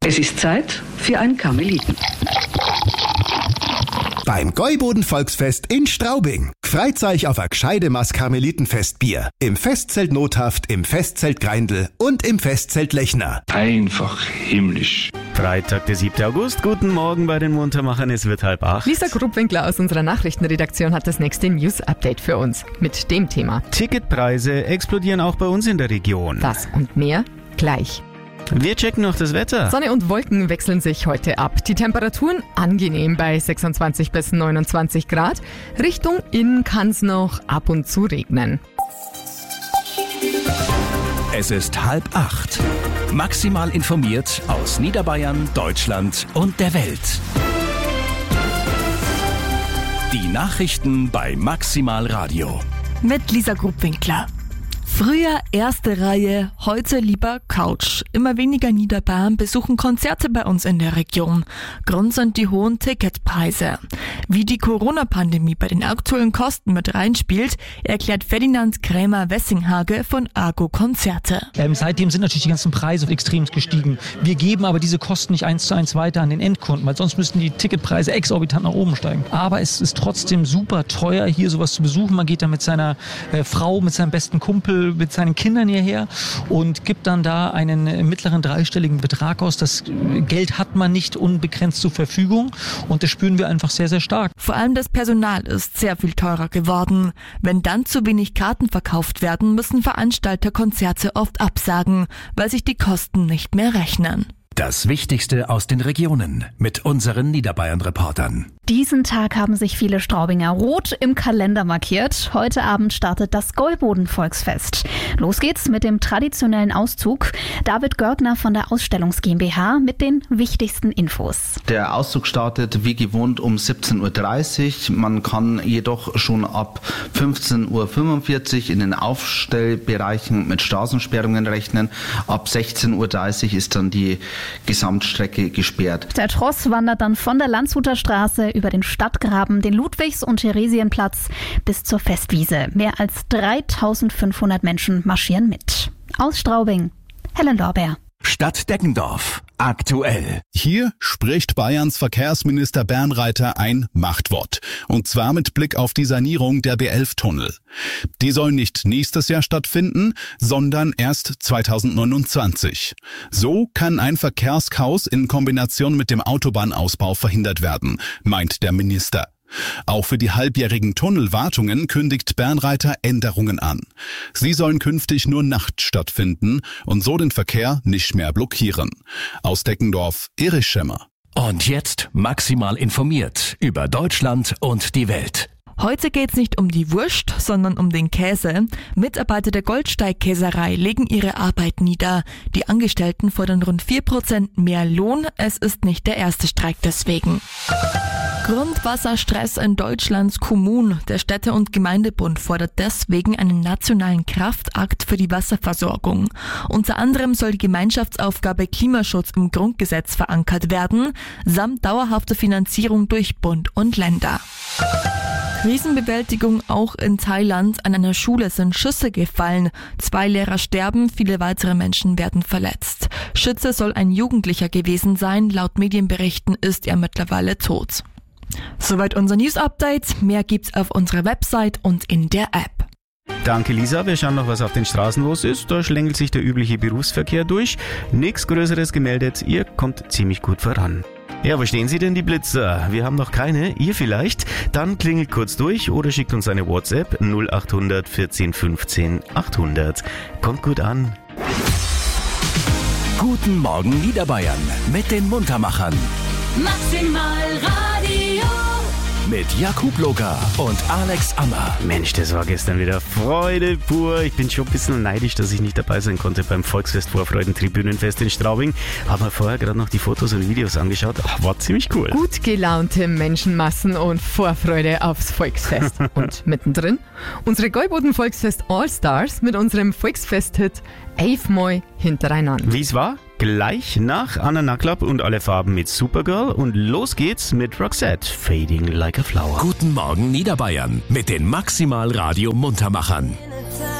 Es ist Zeit für ein Karmeliten. Beim Gäuboden-Volksfest in Straubing. Freut euch auf ein gescheide Maß Karmelitenfestbier. Im Festzelt Nothaft, im Festzelt Greindl und im Festzelt Lechner. Einfach himmlisch. Freitag, der 7. August. Guten Morgen bei den Muntermachern. Es wird 7:30. Lisa Gruppwinkler aus unserer Nachrichtenredaktion hat das nächste News-Update für uns mit dem Thema. Ticketpreise explodieren auch bei uns in der Region. Das und mehr gleich. Wir checken noch das Wetter. Sonne und Wolken wechseln sich heute ab. Die Temperaturen angenehm bei 26 bis 29 Grad. Richtung Innen kann es noch ab und zu regnen. Es ist 7:30. Maximal informiert aus Niederbayern, Deutschland und der Welt. Die Nachrichten bei Maximal Radio. Mit Lisa Gruppwinkler. Früher erste Reihe, heute lieber Couch. Immer weniger Niederbayern besuchen Konzerte bei uns in der Region. Grund sind die hohen Ticketpreise. Wie die Corona-Pandemie bei den aktuellen Kosten mit reinspielt, erklärt Ferdinand Krämer-Wessinghage von Argo Konzerte. Seitdem sind natürlich die ganzen Preise extrem gestiegen. Wir geben aber diese Kosten nicht 1:1 weiter an den Endkunden, weil sonst müssten die Ticketpreise exorbitant nach oben steigen. Aber es ist trotzdem super teuer, hier sowas zu besuchen. Man geht da mit seiner Frau, mit seinem besten Kumpel, mit seinen Kindern hierher und gibt dann da einen mittleren dreistelligen Betrag aus. Das Geld hat man nicht unbegrenzt zur Verfügung und das spüren wir einfach sehr, sehr stark. Vor allem das Personal ist sehr viel teurer geworden. Wenn dann zu wenig Karten verkauft werden, müssen Veranstalter Konzerte oft absagen, weil sich die Kosten nicht mehr rechnen. Das Wichtigste aus den Regionen mit unseren Niederbayern-Reportern. Diesen Tag haben sich viele Straubinger rot im Kalender markiert. Heute Abend startet das Gäuboden-Volksfest. Los geht's mit dem traditionellen Auszug. David Görgner von der Ausstellungs GmbH mit den wichtigsten Infos. Der Auszug startet wie gewohnt um 17:30 Uhr. Man kann jedoch schon ab 15:45 Uhr in den Aufstellbereichen mit Straßensperrungen rechnen. Ab 16:30 Uhr ist dann die Gesamtstrecke gesperrt. Der Tross wandert dann von der Landshuter Straße über den Stadtgraben, den Ludwigs- und Theresienplatz bis zur Festwiese. Mehr als 3500 Menschen marschieren mit. Aus Straubing, Helen Lorbeer. Stadt Deggendorf. Aktuell. Hier spricht Bayerns Verkehrsminister Bernreiter ein Machtwort. Und zwar mit Blick auf die Sanierung der B11-Tunnel. Die soll nicht nächstes Jahr stattfinden, sondern erst 2029. So kann ein Verkehrschaos in Kombination mit dem Autobahnausbau verhindert werden, meint der Minister. Auch für die halbjährigen Tunnelwartungen kündigt Bernreiter Änderungen an. Sie sollen künftig nur nachts stattfinden und so den Verkehr nicht mehr blockieren. Aus Deggendorf, Erich Schemmer. Und jetzt maximal informiert über Deutschland und die Welt. Heute geht's nicht um die Wurst, sondern um den Käse. Mitarbeiter der Goldsteig-Käserei legen ihre Arbeit nieder. Die Angestellten fordern rund 4% mehr Lohn. Es ist nicht der erste Streik deswegen. Grundwasserstress in Deutschlands Kommunen. Der Städte- und Gemeindebund fordert deswegen einen nationalen Kraftakt für die Wasserversorgung. Unter anderem soll die Gemeinschaftsaufgabe Klimaschutz im Grundgesetz verankert werden, samt dauerhafte Finanzierung durch Bund und Länder. Krisenbewältigung auch in Thailand. An einer Schule sind Schüsse gefallen. 2 Lehrer sterben, viele weitere Menschen werden verletzt. Schütze soll ein Jugendlicher gewesen sein. Laut Medienberichten ist er mittlerweile tot. Soweit unser News-Update. Mehr gibt's auf unserer Website und in der App. Danke Lisa, wir schauen noch, was auf den Straßen los ist. Da schlängelt sich der übliche Berufsverkehr durch. Nichts Größeres gemeldet, ihr kommt ziemlich gut voran. Ja, wo stehen Sie denn, die Blitzer? Wir haben noch keine, ihr vielleicht? Dann klingelt kurz durch oder schickt uns eine WhatsApp 0800 14 15 800. Kommt gut an. Guten Morgen Niederbayern mit den Muntermachern. Maximal Radio. Mit Jakub Loga und Alex Ammer. Mensch, das war gestern wieder Freude pur. Ich bin schon ein bisschen neidisch, dass ich nicht dabei sein konnte beim Volksfest Vorfreuden-Tribünenfest in Straubing. Haben wir vorher gerade noch die Fotos und Videos angeschaut. War ziemlich cool. Gut gelaunte Menschenmassen und Vorfreude aufs Volksfest. Und mittendrin unsere Gäuboden-Volksfest All-Stars mit unserem Volksfest-Hit 11 Mal hintereinander. Wie es war? Gleich nach Anna Naklap und Alle Farben mit Supergirl und los geht's mit Roxette, Fading Like a Flower. Guten Morgen Niederbayern mit den Maximal Radio Muntermachern.